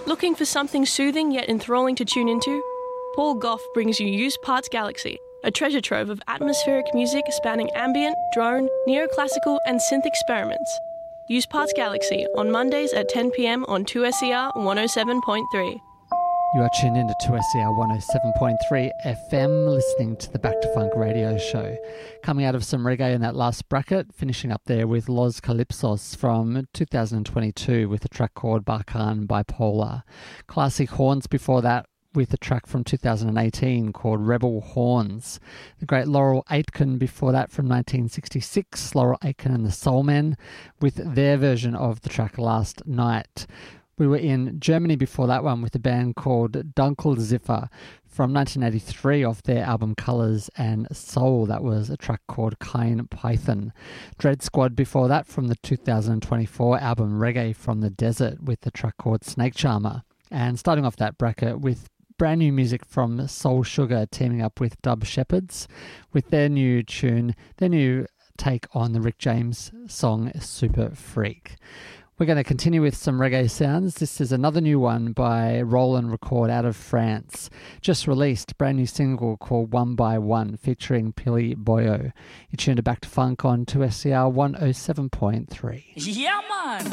Looking for something soothing yet enthralling to tune into? Paul Gough brings you Used Parts Galaxy, a treasure trove of atmospheric music spanning ambient, drone, neoclassical and synth experiments. Used Parts Galaxy on Mondays at 10 p.m. on 2SER 107.3. You are tuned into 2SER 107.3 FM, listening to the Back to Funk radio show. Coming out of some reggae in that last bracket, finishing up there with Los Calypsos from 2022 with a track called Barkan Bipolar. Classic Horns before that with a track from 2018 called Rebel Horns. The great Laurel Aitken before that from 1966, Laurel Aitken and the Soul Men with their version of the track Last Night. We were in Germany before that one with a band called Dunkelziffer from 1983 off their album Colours and Soul. That was a track called Kein Python. Dread Squad before that from the 2024 album Reggae from the Desert with the track called Snake Charmer. And starting off that bracket with brand new music from Soul Sugar teaming up with Dub Shepherds with their new tune, their new take on the Rick James song Super Freak. We're going to continue with some reggae sounds. This is another new one by Roland Record out of France. Just released, brand new single called One by One featuring Pili Boyo. You're tuned to Back to Funk on 2SER 107.3. Yeah, man!